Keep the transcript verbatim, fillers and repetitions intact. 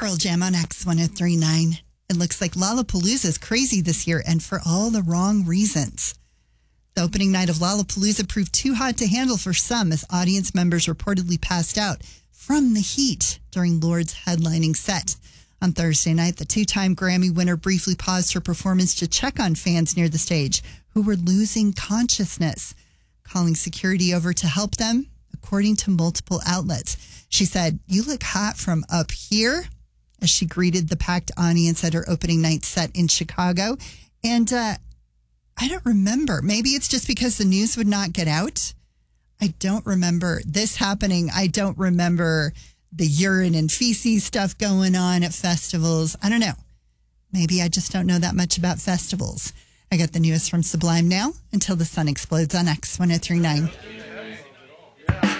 Pearl Jam on X one oh three point nine. It looks like Lollapalooza is crazy this year and for all the wrong reasons. The opening night of Lollapalooza proved too hot to handle for some as audience members reportedly passed out from the heat during Lorde's headlining set. On Thursday night, the two-time Grammy winner briefly paused her performance to check on fans near the stage who were losing consciousness, calling security over to help them, according to multiple outlets. She said, "You look hot from up here," as she greeted the packed audience at her opening night set in Chicago. And uh, I don't remember. Maybe it's just because the news would not get out. I don't remember this happening. I don't remember the urine and feces stuff going on at festivals. I don't know. Maybe I just don't know that much about festivals. I got the news from Sublime now. Until the sun explodes on X one oh three point nine.